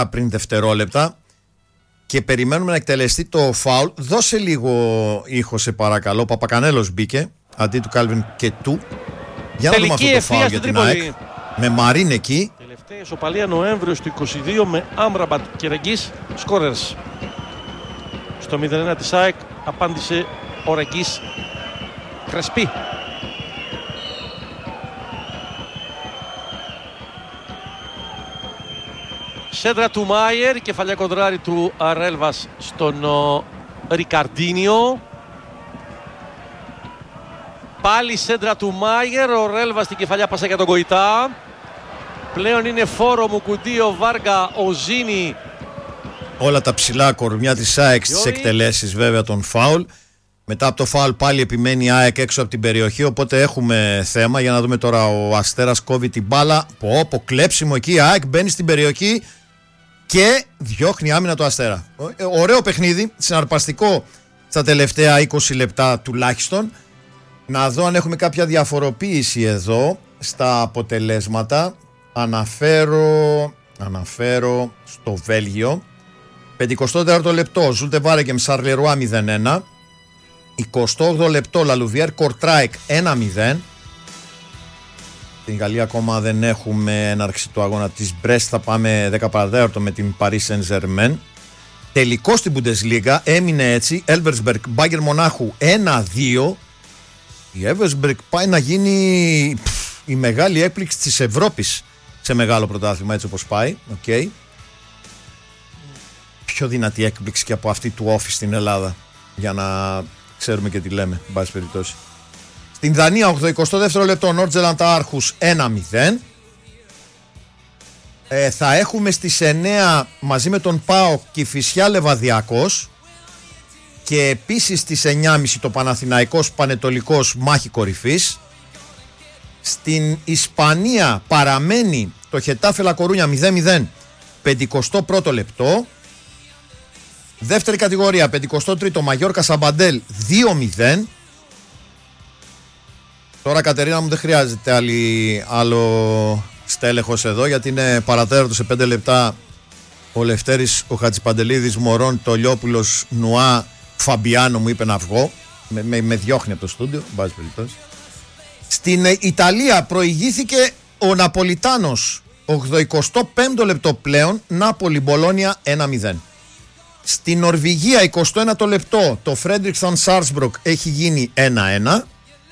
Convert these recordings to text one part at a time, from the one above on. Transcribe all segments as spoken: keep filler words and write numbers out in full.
πριν δευτερόλεπτα και περιμένουμε να εκτελεστεί το φάουλ. Δώσε λίγο ήχο σε παρακαλώ. Παπακανέλος μπήκε αντί του Κάλβιν και του. Για να δούμε αυτό το φάουλ για την ΑΕΚ. Με Μαρίν εκεί. Τελευταία ισοπαλία Νοέμβριο του είκοσι δύο με Άμραμπατ και Ρεγγίς σκόρερς. Στο μηδέν ένα της ΑΕΚ απάντησε ο Ρεγγίς Κρεσπί. Σέντρα του Μάιερ, κεφαλιά κοντράρι του Ρέλβας στον ο, Ρικαρντίνιο. Πάλι σέντρα του Μάιερ, ο Ρέλβας στην κεφαλιά πάσα για τον Κοϊτά. Πλέον είναι φόρο Μουκουντίο, Βάργα, ο Ζήνη. Όλα τα ψηλά κορμιά της ΑΕΚ στις εκτελέσεις βέβαια των φάουλ. Μετά από το φάουλ πάλι επιμένει η ΑΕΚ έξω από την περιοχή, οπότε έχουμε θέμα. Για να δούμε τώρα, ο Αστέρας κόβει την μπάλα. Πω πω, κλέψιμο εκεί, η ΑΕΚ μπαίνει στην περιοχή και διώχνει άμυνα το Αστέρα. Ωραίο παιχνίδι, συναρπαστικό στα τελευταία είκοσι λεπτά τουλάχιστον. Να δω αν έχουμε κάποια διαφοροποίηση εδώ στα αποτελέσματα. Αναφέρω, αναφέρω στο Βέλγιο. πενηκοστό τέταρτο λεπτό, Ζούλτε Βάρεγκεμ Σαρλερουά μηδέν ένα. εικοστό όγδοο λεπτό, Λαλουβιέρ Κορτράικ ένα μηδέν. Στην Γαλλία ακόμα δεν έχουμε έναρξη του αγώνα της Μπρέστ. Θα πάμε δέκα παρά τέταρτο με την Paris Saint-Germain. Τελικό στην Bundesliga έμεινε έτσι. Elversberg Bayern Μονάχου ένα δύο. Η Elversberg πάει να γίνει πφ, η μεγάλη έκπληξη της Ευρώπης σε μεγάλο πρωτάθλημα, έτσι όπως πάει. Okay. Πιο δυνατή έκπληξη και από αυτή του Office στην Ελλάδα, για να ξέρουμε και τι λέμε, εν πάση περιπτώσει. Στην Δανία, ογδοηκοστό δεύτερο λεπτό, Νόρτζελαντ Άρχους ένα μηδέν. Ε, θα έχουμε στις εννέα μαζί με τον ΠΑΟΚ Κηφισιά Λεβαδιακός. Και επίσης στις εννιά και μισή το Παναθηναϊκός Πανετολικός μάχη κορυφής. Στην Ισπανία παραμένει το Χετάφε Λα Κορούνια μηδέν μηδέν, πενηκοστό πρώτο λεπτό. Δεύτερη κατηγορία, πενηκοστό τρίτο Μαγιόρκα Σαμπαντέλ δύο μηδέν. Τώρα, Κατερίνα μου, δεν χρειάζεται άλλη, άλλο στέλεχος εδώ, γιατί είναι παρατέρατο σε πέντε λεπτά ο Λευτέρης, ο Χατζηπαντελίδης, Μωρόν, το Λιόπουλος, Νουά, Φαμπιάνο μου είπε να βγω. Με, με, με διώχνει από το στούντιο, μπάζει περιπτώσει. Στην Ιταλία προηγήθηκε ο Ναπολιτάνος, ογδοηκοστό πέμπτο λεπτό πλέον, Νάπολη Μπολόνια ένα μηδέν. Στην Νορβηγία, εικοστό ένατο λεπτό, το Φρέντριξαν Σάρσμπροκ έχει γίνει ένα ένα.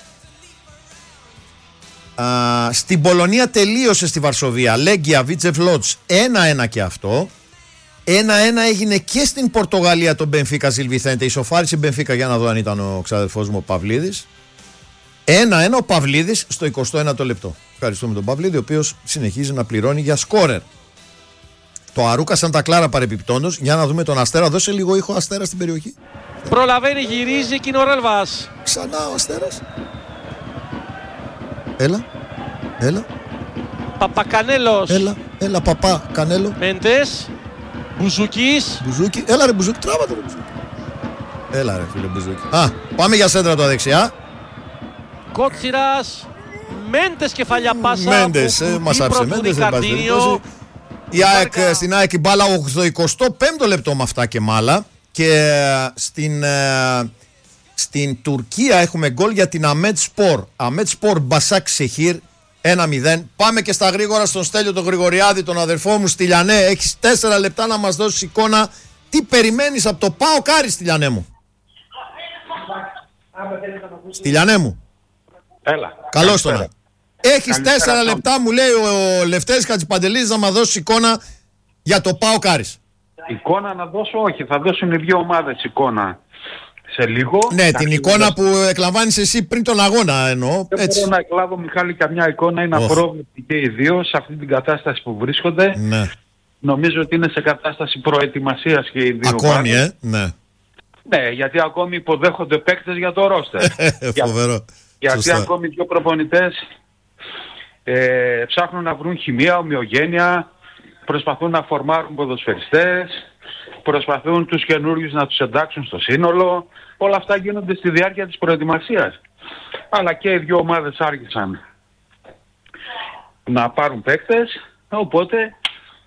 Α, στην Πολωνία τελείωσε στη Βαρσοβία, Λέγκια Βίτσεφ Λότς ένα ένα και αυτό. ένα ένα έγινε και στην Πορτογαλία, το Μπενφίκα Ζιλβιθέντε. Ισοφάρισε η Μπενφίκα, για να δω αν ήταν ο ξαδερφός μου ο Παυλίδης. ένα ένα ο Παυλίδης στο εικοστό ένατο λεπτό. Ευχαριστούμε τον Παυλίδη, ο οποίος συνεχίζει να πληρώνει για σκόρερ. Το Αρούκα Σαντα Κλάρα παρεπιπτόντως. Για να δούμε τον Αστέρα. Δώσε λίγο ήχο Αστέρα στην περιοχή. Προλαβαίνει, γυρίζει εκεί ο Ρέλβας. Ξανά ο Αστέρας. Έλα. Έλα. Παπακανέλος. Έλα. Έλα παπά Κανέλο. Μέντες. Μπουζούκης. Μπουζούκι. Έλα ρε Μπουζούκι. Τράβατε ρε Μπουζούκι. Έλα ρε φίλε Μπουζούκι. Α, πάμε για σέντρα το δεξιά. Κότσιρας. Μέντες κεφαλιά πάσα. Μέντες. Ε, μας άφησε Μέντες. Η ΑΕΚ, στην ΑΕΚ η μπάλα ογδοηκοστό πέμπτο λεπτό με αυτά και μάλα. Και στην, ε, στην Τουρκία έχουμε γκολ για την Αμέτ Σπορ. Αμέτ Σπορ Μπασάκ Σεχίρ ένα μηδέν. Πάμε και στα γρήγορα στον Στέλιο τον Γρηγοριάδη, τον αδερφό μου. Στυλιανέ, έχεις τέσσερα λεπτά να μας δώσεις εικόνα. Τι περιμένεις από το ΠΑΟΚ Άρη, Στυλιανέ μου? Στυλιανέ μου. Έλα. Καλώς τώρα. Έχεις τέσσερα λεπτά, μου λέει ο Λευτέρης Χατζηπαντελίδης, να μας δώσεις εικόνα για το ΠΑΟΚ Άρης. Εικόνα να δώσω, όχι. Θα δώσουν οι δύο ομάδες εικόνα σε λίγο. Ναι, την εικόνα που εκλαμβάνεις εσύ πριν τον αγώνα εννοώ. Δεν έτσι. μπορώ να εκλάβω, Μιχάλη, καμιά εικόνα. Είναι oh. απρόβλεπτη και οι δύο σε αυτή την κατάσταση που βρίσκονται. Ναι. Νομίζω ότι είναι σε κατάσταση προετοιμασίας και οι δύο. Ακόμη, ε, ναι. Ναι, γιατί ακόμη υποδέχονται παίκτες για το ρόστερ. Φοβερό. Γιατί Σωστά. ακόμη δύο προπονητές ε, ψάχνουν να βρουν χημεία, ομοιογένεια, προσπαθούν να φορμάρουν ποδοσφαιριστές, προσπαθούν τους καινούριους να τους εντάξουν στο σύνολο. Όλα αυτά γίνονται στη διάρκεια της προετοιμασίας. Αλλά και οι δύο ομάδες άρχισαν να πάρουν παίκτες, οπότε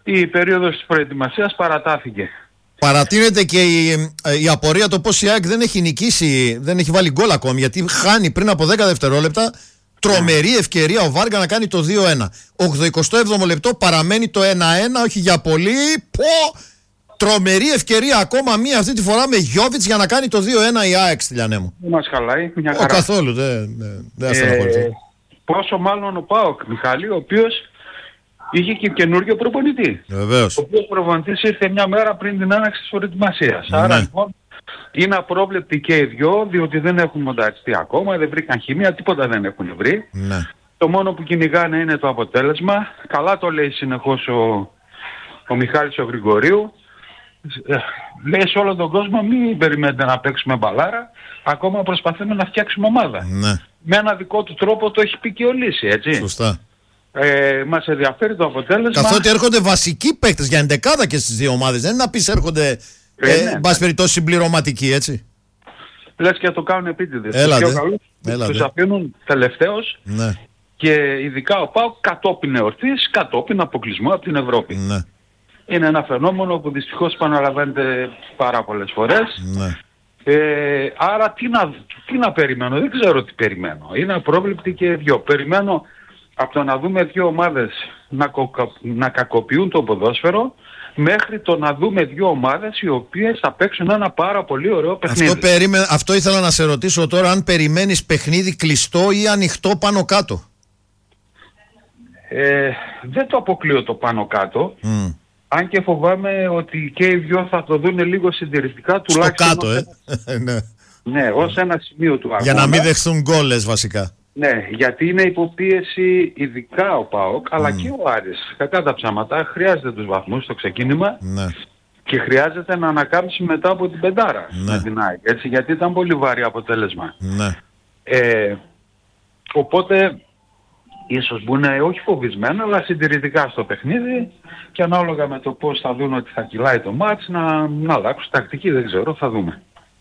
η περίοδος της προετοιμασίας παρατάθηκε. Παρατείνεται και η, η απορία το πως η ΑΕΚ δεν έχει νικήσει, δεν έχει βάλει γκολ ακόμη, γιατί χάνει πριν από δέκα δευτερόλεπτα. Τρομερή ευκαιρία ο Βάργα να κάνει το δύο ένα. ογδοηκοστό έβδομο λεπτό παραμένει το ένα ένα, όχι για πολύ. Πω! Τρομερή ευκαιρία ακόμα μία αυτή τη φορά με Γιόβιτς για να κάνει το δύο ένα η ΑΕΚ στη Λιανέ μου. Δεν μας χαλάει, μια χαρά. Ο, καθόλου, δεν δε, δε ε, Πόσο μάλλον ο ΠΑΟΚ, Μιχάλη, ο οποίος είχε και καινούριο προπονητή. Βεβαίως. Ο οποίος προπονητής ήρθε μια μέρα πριν την άναξη της προετοιμασίας. Ναι. Άρα λοιπόν είναι απρόβλεπτοι και οι δυο, διότι δεν έχουν μονταριστεί ακόμα, δεν βρήκαν χημεία, τίποτα δεν έχουν βρει. Ναι. Το μόνο που κυνηγάνε είναι το αποτέλεσμα. Καλά το λέει συνεχώς ο, ο Μιχάλης ο Γρηγορίου. Λέει σε όλο τον κόσμο μην περιμένετε να παίξουμε μπαλάρα, ακόμα προσπαθούμε να φτιάξουμε ομάδα. Ναι. Με ένα δικό του τρόπο το έχει πει και ο Λύση, έτσι. Σωστά. Ε, μας ενδιαφέρει το αποτέλεσμα. Καθότι έρχονται βασικοί παίκτες για εντεκάδα και στις δύο ομάδες. Δεν είναι να πεις έρχονται ε, ε, ναι, μπας περιπτώσει συμπληρωματικοί, έτσι. Λες και το κάνουν επίτηδες. Έλατε. Τους αφήνουν τελευταίως. Ναι. Και ειδικά ο ΠΑΟΚ κατόπιν εορτής, κατόπιν αποκλεισμού από την Ευρώπη. Ναι. Είναι ένα φαινόμενο που δυστυχώς επαναλαμβάνεται πάρα πολλές φορές. Ναι. Ε, άρα τι να, τι να περιμένω, δεν ξέρω τι περιμένω. Είναι απρόβλεπτοι και δυο. Περιμένω από το να δούμε δύο ομάδες να, κοκα, να κακοποιούν το ποδόσφαιρο, μέχρι το να δούμε δύο ομάδες οι οποίες θα παίξουν ένα πάρα πολύ ωραίο παιχνίδι. Αυτό, περίμε, αυτό ήθελα να σε ρωτήσω τώρα, αν περιμένεις παιχνίδι κλειστό ή ανοιχτό πάνω κάτω. Ε, δεν το αποκλείω το πάνω κάτω. Mm. Αν και φοβάμαι ότι και οι δυο θα το δουν λίγο συντηρητικά, τουλάχιστον. Στο κάτω, ε. ναι. Ναι, ως ένα σημείο του αγώνα. Για να μην δεχθούν γκόλες βασικά. Ναι, γιατί είναι υποπίεση ειδικά ο ΠΑΟΚ, αλλά mm. και ο Άρης. Κακά τα ψάματα, χρειάζεται τους βαθμούς στο ξεκίνημα. Ναι. Και χρειάζεται να ανακάμψει μετά από την πεντάρα. Ναι. Με την ΑΕΚ, έτσι, γιατί ήταν πολύ βαρύ αποτέλεσμα. Ναι. Ε, οπότε ίσως μπουν όχι φοβισμένα, αλλά συντηρητικά στο παιχνίδι και ανάλογα με το πώς θα δουν ότι θα κυλάει το μάτς να, να αλλάξουν τακτική, δεν ξέρω, θα δούμε.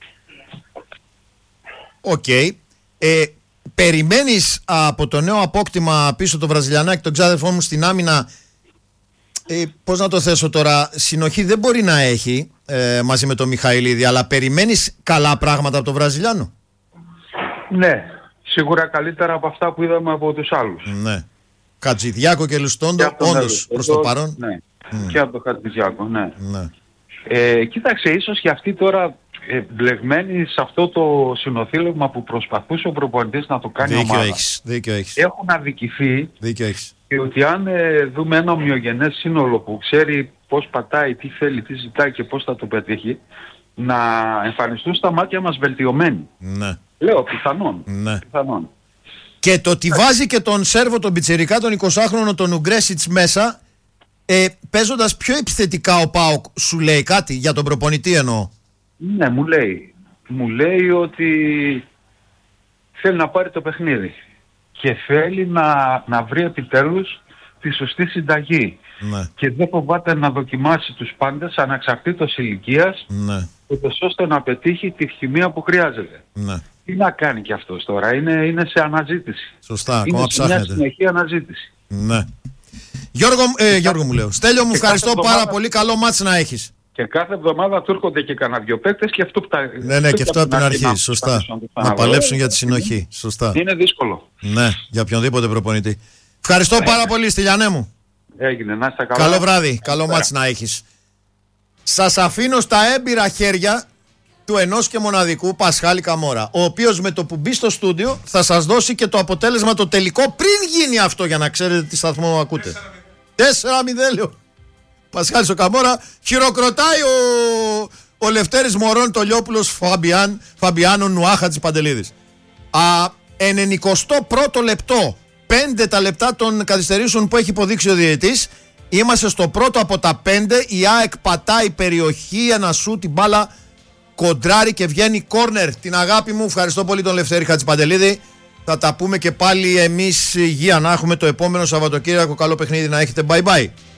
Οκ. Okay. Ε, περιμένεις από το νέο απόκτημα πίσω το Βραζιλιανάκι, τον ξάδερφό μου στην άμυνα, ε, πώς να το θέσω τώρα, συνοχή δεν μπορεί να έχει ε, μαζί με τον Μιχαηλίδη, αλλά περιμένεις καλά πράγματα από τον Βραζιλιάνο? Ναι. Σίγουρα καλύτερα από αυτά που είδαμε από τους άλλους. Ναι. Χατζηδιάκο και Λουστόντο, όντως, προς το παρόν. Ναι. Mm. Και από τον Χατζηδιάκο, ναι. ναι. Ε, κοίταξε, ίσως και αυτοί τώρα ε, μπλεγμένοι σε αυτό το συνοθήλευμα που προσπαθούσε ο προπονητής να το κάνει δίκιο ομάδα. Έχεις, δίκιο έχεις. Έχουν αδικηθεί. Δίκιο έχεις. Και ότι αν ε, δούμε ένα ομοιογενές σύνολο που ξέρει πώς πατάει, τι θέλει, τι ζητάει και πώς θα το πετύχει, να εμφανιστούν στα μάτια μας βελτιωμένοι. Ναι. Λέω πιθανόν. Ναι. πιθανόν. Και το ότι βάζει και τον Σέρβο, τον πιτσιρικά, τον εικοσάχρονο, τον Ουγκρέσιτς μέσα, ε, παίζοντας πιο επιθετικά ο ΠΑΟΚ, σου λέει κάτι για τον προπονητή εννοώ? Ναι, μου λέει. Μου λέει ότι θέλει να πάρει το παιχνίδι και θέλει να, να βρει επιτέλους τη σωστή συνταγή. Ναι. Και δεν φοβάται να δοκιμάσει τους πάντες ανεξαρτήτως ηλικίας, ναι. ώστε να πετύχει τη χημεία που χρειάζεται. Ναι. Τι να κάνει κι αυτός τώρα, είναι, είναι σε αναζήτηση. Σωστά, ακόμα ψάχνεται. Είναι σε μια συνεχή αναζήτηση. Ναι. Γιώργο, ε, Γιώργο μου λέω, Στέλιο μου, ευχαριστώ πάρα εβδομάδα... πολύ, καλό μάτς να έχεις. Και κάθε εβδομάδα του έρχονται και κανένα δυο παίκτες και αυτό που τα... Ναι, ναι, και αυτό από την αρχή, αρχή σωστά. Να, να παλέψουν για τη συνοχή, σωστά. Είναι δύσκολο. Ναι, για οποιονδήποτε προπονητή. Ευχαριστώ πάρα πολύ, Στυλιανέ μου. Έγινε, να είστε καλά. Καλό βράδυ, καλό μάτς να έχεις. Σας αφήνω στα έμπειρα χέρια του ενός και μοναδικού Πασχάλη Καμόρα, ο οποίος με το που μπει στο στούντιο θα σας δώσει και το αποτέλεσμα το τελικό πριν γίνει αυτό, για να ξέρετε τι σταθμό ακούτε. τέσσερα μηδέν λέω. Πασχάλης ο Καμόρα, χειροκροτάει ο, ο Λευτέρης Μωρών Τολιόπουλος Φαμπιάν, Φαμπιάνο Νουάχατζη Παντελίδης. Α, ενενηκοστό πρώτο λεπτό, πέντε τα λεπτά των καθυστερήσεων που έχει υποδείξει ο διαιτητής. Είμαστε στο πρώτο από τα πέντε. Η ΑΕΚ πατάει περιοχή, ένα σου, την μπάλα κοντράρει και βγαίνει κόρνερ. Την αγάπη μου, ευχαριστώ πολύ τον Λευτέρη Χατζηπαντελίδη. Θα τα πούμε και πάλι εμείς, υγεία να έχουμε το επόμενο Σαββατοκύριακο. Καλό παιχνίδι να έχετε. Bye bye.